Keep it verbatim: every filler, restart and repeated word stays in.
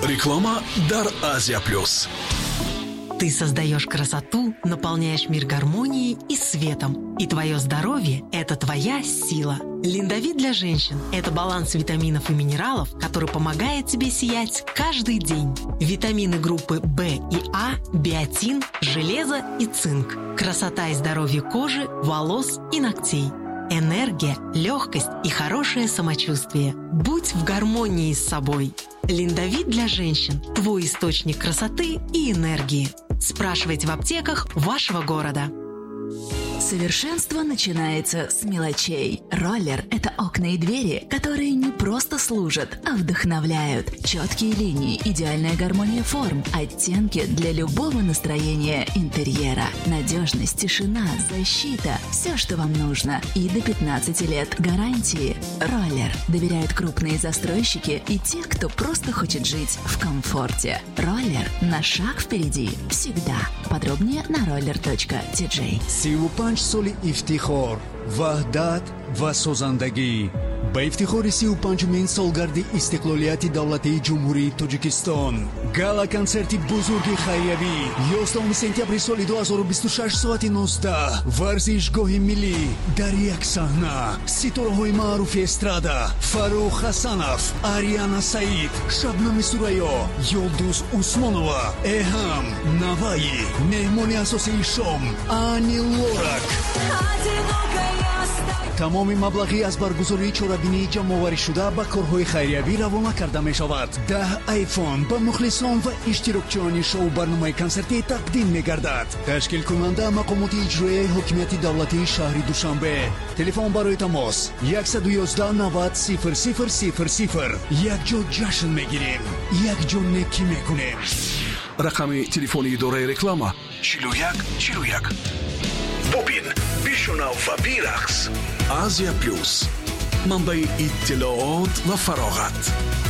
Реклама дар Азия Плюс. Ты создаешь красоту, наполняешь мир гармонией и светом. И твое здоровье – это твоя сила. Линдовит для женщин – это баланс витаминов и минералов, который помогает тебе сиять каждый день. Витамины группы В и А, биотин, железо и цинк. Красота и здоровье кожи, волос и ногтей. Энергия, легкость и хорошее самочувствие. Будь в гармонии с собой. Линдовит для женщин – твой источник красоты и энергии. Спрашивайте в аптеках вашего города. Совершенство начинается с мелочей. Роллер – это окна и двери, которые не просто служат, а вдохновляют. Четкие линии, идеальная гармония форм, оттенки для любого настроения интерьера. Надежность, тишина, защита – все, что вам нужно. И до пятнадцати лет гарантии. Роллер доверяют крупные застройщики и те, кто просто хочет жить в комфорте. Роллер на шаг впереди. Всегда. Подробнее на roller точка ти джей. панч соли ифтихор, ваҳдат ва созандагӣ. ба ифтихори си و پنجمین سالگرد استقلالیت دولتی جمهوری تاجیکستان گالا کنسرتی بزرگ خیریوی یازدهم سپتامبر سال دو هزار و بیست و شش ساعت نوزده ورزشگاه ملی در یک صحنه ستاره‌های معروف استرادا فاروق حسنов آریانا سعید شبنم سوریا یلدوز عثمانова اهم نوایی مهمان اساسی شام انی لورак. тамоми маблағи аз баргузории чорабинии ҷамъоварӣ шуда ба корҳои хайриявӣ равона карда мешавад. даҳ айфон ба мухлисон ва иштирокчиёни шоу барномаи консертӣ тақдим мегардад. ташкилкунанда мақомоти иҷроияи ҳокимияти давлатии шаҳри душанбе. телефон барои тамос яксад و یازده نود صفر صفر صفر صفر. якҷо ҷашн мегирем, якҷо некӣ мекунем. рақами телефони идораи реклама чилу як чилу як. бубин бишунав ва бирақс. Азия Плюс, манбаи иттилоот ва фароғат.